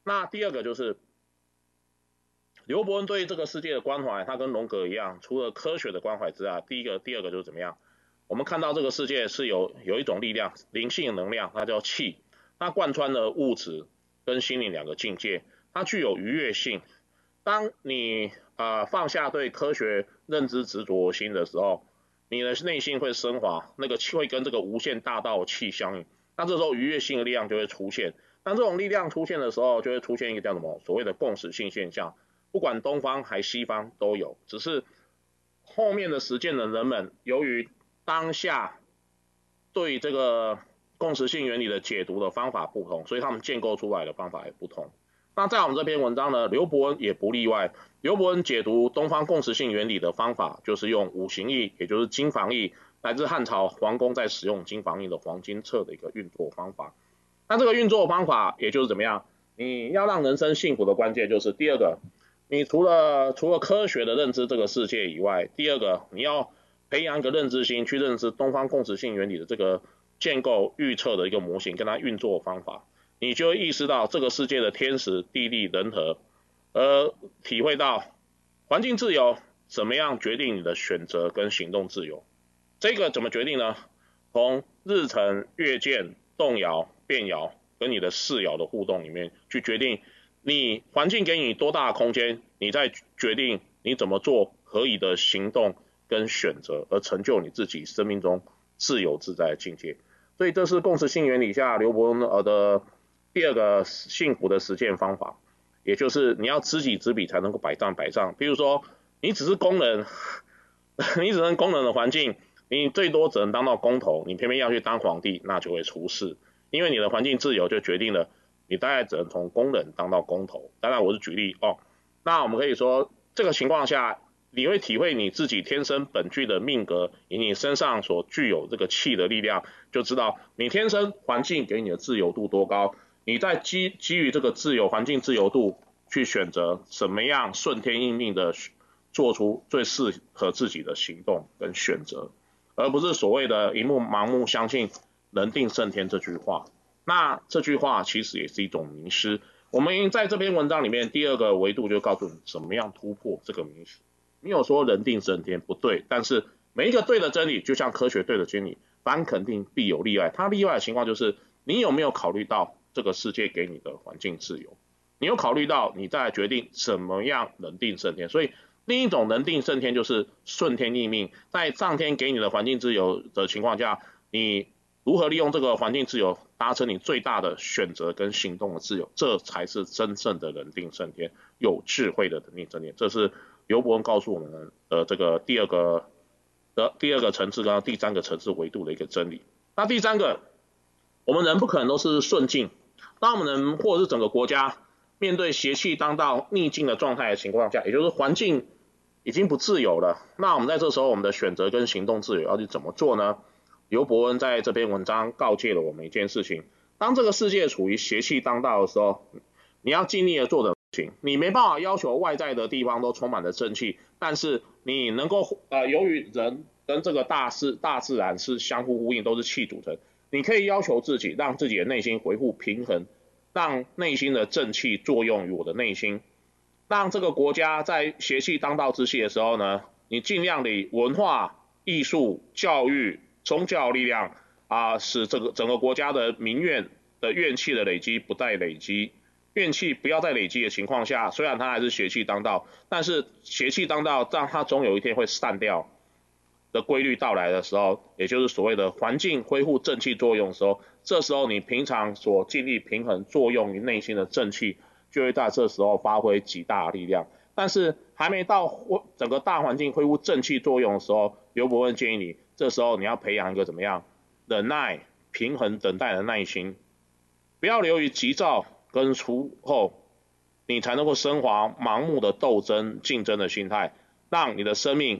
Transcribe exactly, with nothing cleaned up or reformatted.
那第二个就是刘伯温对这个世界的关怀，他跟荣格一样，除了科学的关怀之外，第一个、第二个就是怎么样？我们看到这个世界是有有一种力量，灵性能量，它叫气，它贯穿了物质跟心灵两个境界，它具有愉悦性。当你呃放下对科学认知执着心的时候，你的内心会升华，那个气会跟这个无限大道气相应，那这时候愉悦性的力量就会出现。当这种力量出现的时候，就会出现一个叫什么所谓的共识性现象，不管东方还西方都有，只是后面的实践的人们，由于当下对这个共识性原理的解读的方法不同，所以他们建构出来的方法也不同。那在我们这篇文章呢，刘伯温也不例外。刘伯温解读东方共识性原理的方法，就是用五行易，也就是金房易，来自汉朝皇宫在使用金房易的黄金册的一个运作方法。那这个运作方法，也就是怎么样？你要让人生幸福的关键就是第二个，你除了除了科学的认知这个世界以外，第二个你要培养一个认知心，去认知东方共识性原理的这个建构预测的一个模型，跟它运作方法。你就会意识到这个世界的天时地利人和，而体会到环境自由怎么样决定你的选择跟行动自由。这个怎么决定呢？从日程、月见、动摇、变摇跟你的视爻的互动里面去决定你环境给你多大的空间，你再决定你怎么做合宜的行动跟选择，而成就你自己生命中自由自在的境界。所以这是共识性原理下刘伯温的第二个幸福的实践方法，也就是你要知己知彼才能够百战百胜。比如说，你只是工人，你只能工人的环境，你最多只能当到工头，你偏偏要去当皇帝，那就会出事。因为你的环境自由就决定了你大概只能从工人当到工头。当然我是举例哦。那我们可以说，这个情况下，你会体会你自己天生本具的命格，以你身上所具有这个气的力量，就知道你天生环境给你的自由度多高。你在基基于这个自由环境自由度去选择怎么样顺天应命的做出最适合自己的行动跟选择，而不是所谓的一目盲目相信人定胜天这句话。那这句话其实也是一种迷失。我们在这篇文章里面第二个维度就告诉你怎么样突破这个迷失。没有说人定胜天不对，但是每一个对的真理就像科学对的真理，凡肯定必有例外。它例外的情况就是你有没有考虑到这个世界给你的环境自由，你有考虑到你再决定怎么样人定胜天。所以另一种人定胜天就是顺天逆命，在上天给你的环境自由的情况下，你如何利用这个环境自由达成你最大的选择跟行动的自由，这才是真正的人定胜天，有智慧的人定胜天。这是刘伯温告诉我们的这个第二个的第二个层次跟第三个层次维度的一个真理。那第三个，我们人不可能都是顺境，当我们人或者是整个国家面对邪气当道逆境的状态的情况下，也就是环境已经不自由了，那我们在这时候我们的选择跟行动自由要去怎么做呢？刘伯温在这篇文章告诫了我们一件事情，当这个世界处于邪气当道的时候，你要尽力的做的事情，你没办法要求外在的地方都充满了正气，但是你能够呃，由于人跟这个大自大自然是相互呼应，都是气组成，你可以要求自己让自己的内心恢复平衡，让内心的正气作用于我的内心，让这个国家在邪气当道之气的时候呢，你尽量的文化、艺术、教育、宗教力量啊，使这个整个国家的民怨的怨气的累积不再累积，怨气不要再累积的情况下，虽然它还是邪气当道，但是邪气当道，让它总有一天会散掉的规律到来的时候，也就是所谓的环境恢复正气作用的时候，这时候你平常所尽力平衡作用于内心的正气，就会在这时候发挥极大的力量。但是还没到整个大环境恢复正气作用的时候，刘伯温建议你，这时候你要培养一个怎么样忍耐、平衡、等待的耐心，不要流于急躁跟出后，你才能够升华盲目的斗争、竞争的心态，让你的生命